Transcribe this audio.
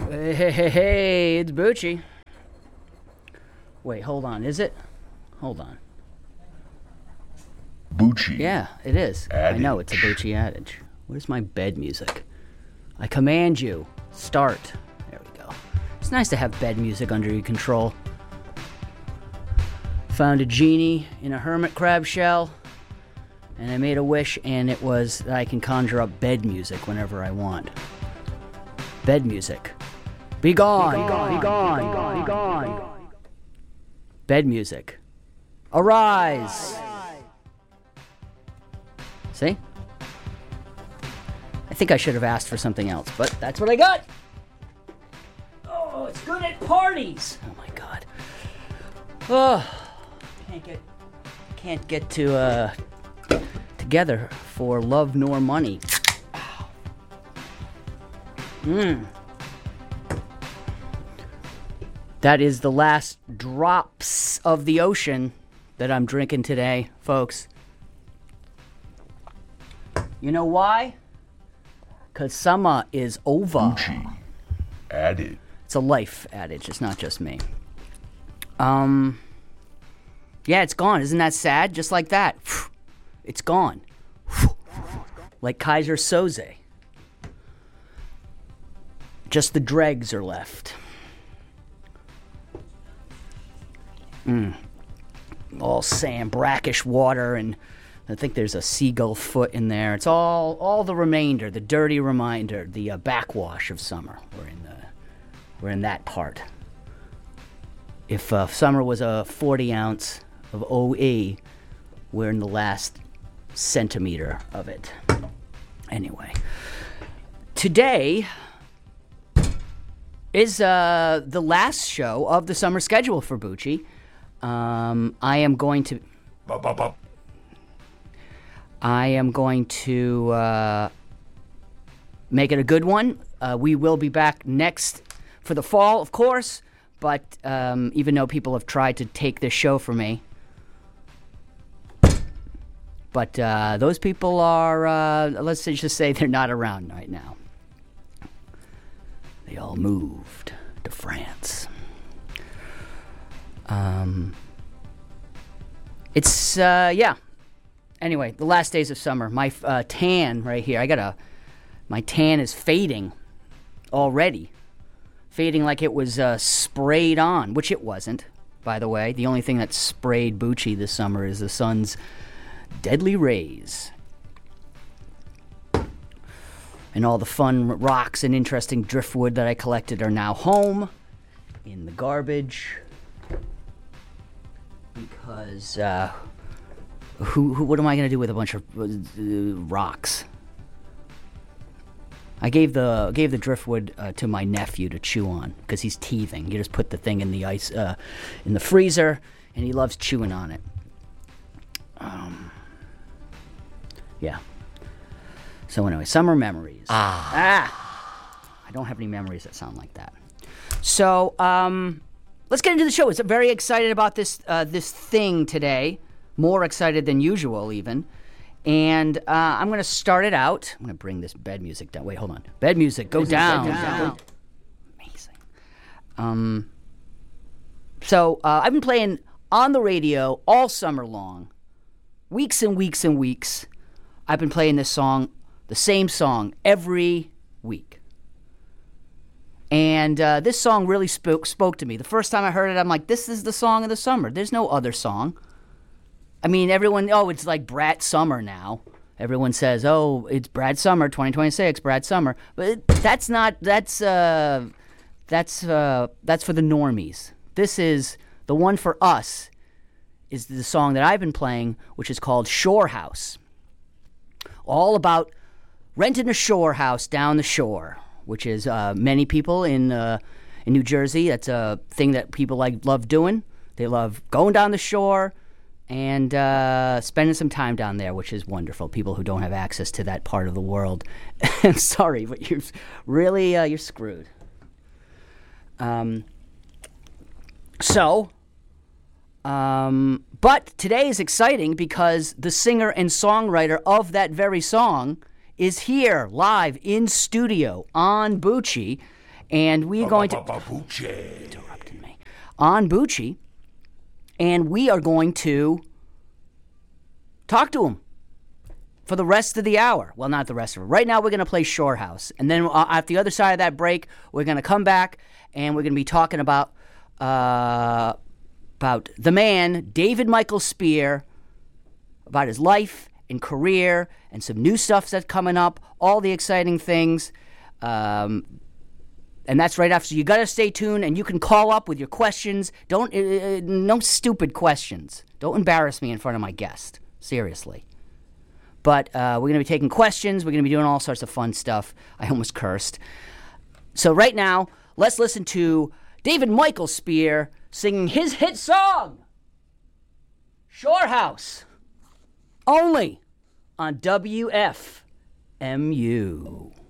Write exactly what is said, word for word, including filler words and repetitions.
Hey, hey, hey, hey, it's Bucci. Wait, hold on, is it? Hold on. Bucci. Yeah, it is. Adage. I know, it's a Bucci adage. Where's my bed music? I command you, start. There we go. It's nice to have bed music under your control. Found a genie in a hermit crab shell, and I made a wish, and it was that I can conjure up bed music whenever I want. Bed music. Be gone, be gone, be gone, be gone, be gone. Bed music. Arise. See? I think I should have asked for something else, but that's what I got. Oh, it's good at parties. Oh my god. Oh, can't get, can't get to uh, together for love nor money. Mmm. That is the last drops of the ocean that I'm drinking today, folks. You know why? Because summer is over. Bucci. Adage. It's a life adage. It's not just me. Um. Yeah, it's gone. Isn't that sad? Just like that. It's gone. Like Kaiser Soze. Just the dregs are left. Mm. All sand, brackish water, and I think there's a seagull foot in there. It's all all the remainder, the dirty reminder, the uh, backwash of summer. We're in the we're in that part. If uh, summer was a forty ounce of O E, we're in the last centimeter of it. Anyway, today is uh, the last show of the summer schedule for Bucci. Um, I am going to. Bop, bop, bop. I am going to uh, make it a good one. Uh, we will be back next for the fall, of course. But um, even though people have tried to take this show from me, but uh, those people are, uh, let's just say they're not around right now. They all moved to France. Um, it's, uh, yeah. Anyway, the last days of summer. My uh, tan right here, I got a, my tan is fading already. Fading like it was uh, sprayed on, which it wasn't, by the way. The only thing that sprayed Bucci this summer is the sun's deadly rays. And all the fun rocks and interesting driftwood that I collected are now home in the garbage. Because, uh, who, who, what am I going to do with a bunch of uh, rocks? I gave the gave the driftwood uh, to my nephew to chew on because he's teething. You just put the thing in the ice, uh, in the freezer, and he loves chewing on it. Um, yeah. So anyway, summer memories. Ah. Ah. I don't have any memories that sound like that. So um, let's get into the show. I'm very excited about this uh, this thing today. More excited than usual, even. And uh, I'm going to start it out. I'm going to bring this bed music down. Wait, hold on. Bed music, go down. Bed down. Amazing. Um. So uh, I've been playing on the radio all summer long. Weeks and weeks and weeks. I've been playing this song, the same song, every week. And uh, this song really spoke, spoke to me. The first time I heard it, I'm like, this is the song of the summer. There's no other song. I mean, everyone, oh, it's like Brat Summer now. Everyone says, oh, it's Brad Summer, twenty twenty-six, Brad Summer. But it, that's not, that's, uh, that's, uh, that's for the normies. This is, the one for us is the song that I've been playing, which is called Shore House. All about renting a shore house down the shore, which is uh, many people in uh, in New Jersey. That's a thing that people like love doing. They love going down the shore and uh, spending some time down there, which is wonderful. People who don't have access to that part of the world, I'm sorry, but you're really uh, you're screwed. Um. So, um, but today is exciting because the singer and songwriter of that very song is here live in studio on Bucci, And we're going to... Bucci. Interrupted me. On Bucci. And we are going to talk to him for the rest of the hour. Well, not the rest of it. Right now, we're going to play Shore House. And then uh, at the other side of that break, we're going to come back and we're going to be talking about uh, about the man, David Michael Spear, about his life and career and some new stuff that's coming up, all the exciting things. Um, and that's right after. So you got to stay tuned, and you can call up with your questions. Don't uh, no stupid questions. Don't embarrass me in front of my guest. Seriously. But uh, we're going to be taking questions. We're going to be doing all sorts of fun stuff. I almost cursed. So right now, let's listen to David Michael Spear singing his hit song, Shore House, only on W F M U.